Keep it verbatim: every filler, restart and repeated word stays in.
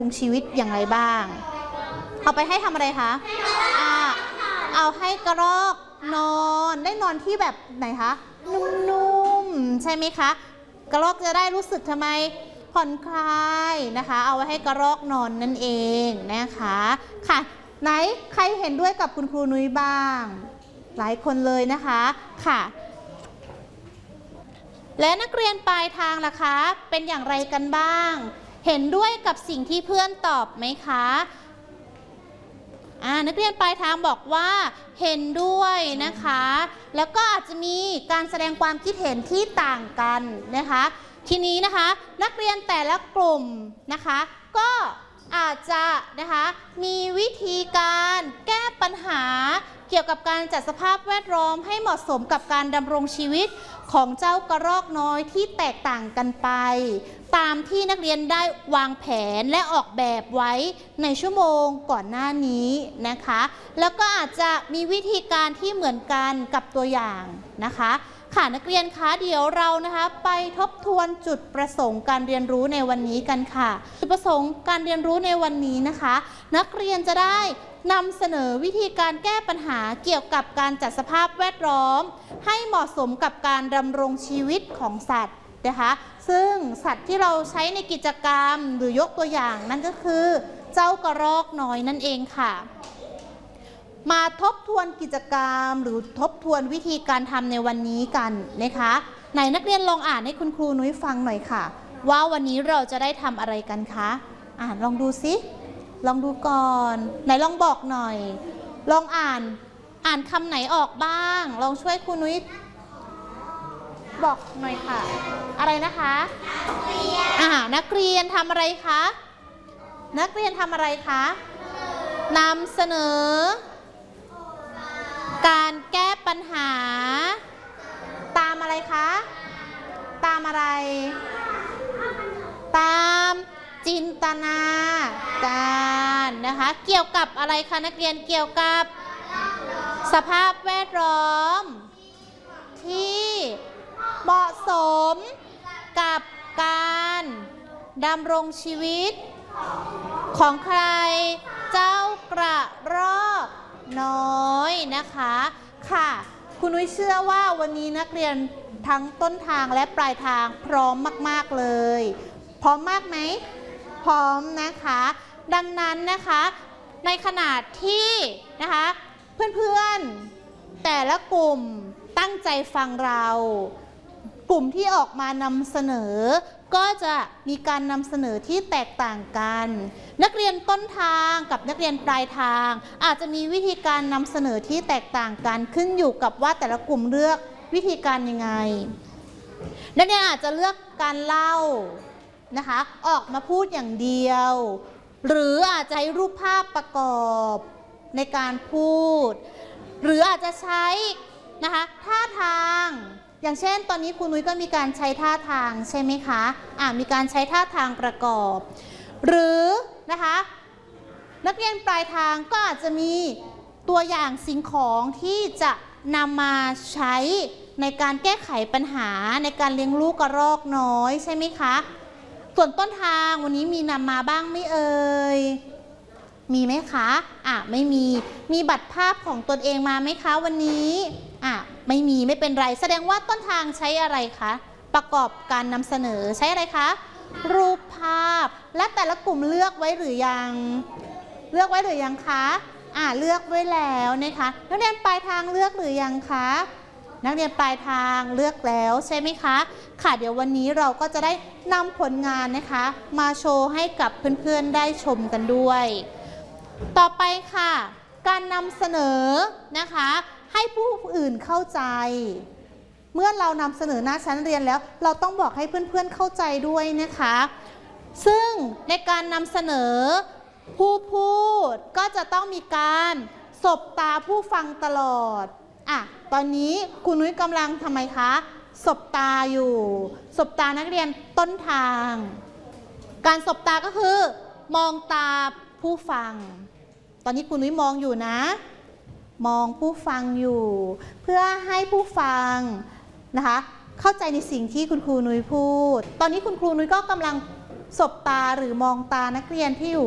ปรุงชีวิตอย่างไรบ้างเอาไปให้ทำอะไรคะอ่าเอาให้กระรอกนอนได้นอนที่แบบไหนคะนุ่มๆใช่ไหมคะกระรอกจะได้รู้สึกทำไมผ่อนคลายนะคะเอาไว้ให้กระรอกนอนนั่นเองนะคะค่ะไหนใครเห็นด้วยกับคุณครูนุ้ยบ้างหลายคนเลยนะคะค่ะและนักเรียนปลายทางล่ะคะเป็นอย่างไรกันบ้างเห็นด้วยกับสิ่งที่เพื่อนตอบไหมคะอ่านักเรียนปลายทางบอกว่าเห็นด้วยนะคะแล้วก็อาจจะมีการแสดงความคิดเห็นที่ต่างกันนะคะทีนี้นะคะนักเรียนแต่ละกลุ่มนะคะก็อาจจะนะคะมีวิธีการแก้ปัญหาเกี่ยวกับการจัดสภาพแวดล้อมให้เหมาะสมกับการดำรงชีวิตของเจ้ากระรอกน้อยที่แตกต่างกันไปตามที่นักเรียนได้วางแผนและออกแบบไว้ในชั่วโมงก่อนหน้านี้นะคะแล้วก็อาจจะมีวิธีการที่เหมือนกันกับตัวอย่างนะคะค่ะนักเรียนคะเดี๋ยวเรานะคะไปทบทวนจุดประสงค์การเรียนรู้ในวันนี้กันค่ะจุดประสงค์การเรียนรู้ในวันนี้นะคะนักเรียนจะได้นำเสนอวิธีการแก้ปัญหาเกี่ยวกับการจัดสภาพแวดล้อมให้เหมาะสมกับการดำรงชีวิตของสัตว์นะคะซึ่งสัตว์ที่เราใช้ในกิจกรรมหรือยกตัวอย่างนั่นก็คือเจ้ากระรอกน้อยนั่นเองค่ะมาทบทวนกิจกรรมหรือทบทวนวิธีการทำในวันนี้กันนะคะไหนนักเรียนลองอ่านให้คุณครูนุ้ยฟังหน่อยค่ะว่าวันนี้เราจะได้ทำอะไรกันคะอ่านลองดูซิลองดูก่อนไหนลองบอกหน่อยลองอ่านอ่านคำไหนออกบ้างลองช่วยครูนุ้ยบอกหน่อยค่ะอะไรนะคะอ่านักเรียนทำอะไรคะนักเรียนทำอะไรคะนำเสนอการแก้ปัญหาตามอะไรคะตามอะไรตามจินตนาการนะคะเกี่ยวกับอะไรคะนักเรียนเกี่ยวกับสภาพแวดล้อมที่เหมาะสมกับการดำรงชีวิตของใครเจ้ากระรอกน้อยนะคะค่ะคุณนุ้ยเชื่อว่าวันนี้นักเรียนทั้งต้นทางและปลายทางพร้อมมากๆเลยพร้อมมากไหมพร้อมนะคะดังนั้นนะคะในขณะที่นะคะเพื่อนๆแต่ละกลุ่มตั้งใจฟังเรากลุ่มที่ออกมานำเสนอก็จะมีการนำเสนอที่แตกต่างกันนักเรียนต้นทางกับนักเรียนปลายทางอาจจะมีวิธีการนำเสนอที่แตกต่างกันขึ้นอยู่กับว่าแต่ละกลุ่มเลือกวิธีการยังไงนักเรียนอาจจะเลือกการเล่านะคะออกมาพูดอย่างเดียวหรืออาจจะให้รูปภาพประกอบในการพูดหรืออาจจะใช้นะคะท่าทางอย่างเช่นตอนนี้ครูนุ้ยก็มีการใช้ท่าทางใช่ไหมคะอ่ามีการใช้ท่าทางประกอบหรือนะคะนักเรียนปลายทางก็อาจจะมีตัวอย่างสิ่งของที่จะนำมาใช้ในการแก้ไขปัญหาในการเลี้ยงลูกกระรอกน้อยใช่ไหมคะส่วนต้นทางวันนี้มีนำมาบ้างไม่เอ่ยมีไหมคะอ่ะไม่มีมีบัตรภาพของตนเองมาไหมคะวันนี้อ่ะไม่มีไม่เป็นไรแสดงว่าต้นทางใช้อะไรคะประกอบการนำเสนอใช้อะไรคะรูปภาพและแต่ละกลุ่มเลือกไว้หรือยังเลือกไว้หรือยังคะอ่ะเลือกไว้แล้วนะคะนักเรียนปลายทางเลือกหรือยังคะนักเรียนปลายทางเลือกแล้วใช่ไหมคะค่ะเดี๋ยววันนี้เราก็จะได้นำผลงานนะคะมาโชว์ให้กับเพื่อนๆได้ชมกันด้วยต่อไปค่ะการนำเสนอนะคะให้ผู้อื่นเข้าใจเมื่อเรานำเสนอหน้าชั้นเรียนแล้วเราต้องบอกให้เพื่อนๆเข้าใจด้วยนะคะซึ่งในการนำเสนอผู้พูดก็จะต้องมีการสบตาผู้ฟังตลอดอ่ะตอนนี้คุณนุ้ยกำลังทำไมคะสบตาอยู่สบตานักเรียนต้นทางการสบตาก็คือมองตาผู้ฟังตอนนี้คุณนุ้ยมองอยู่นะมองผู้ฟังอยู่เพื่อให้ผู้ฟังนะคะเข้าใจในสิ่งที่คุณครูนุ้ยพูดตอนนี้คุณครูนุ้ยก็กำลังสบตาหรือมองตานักเรียนที่อยู่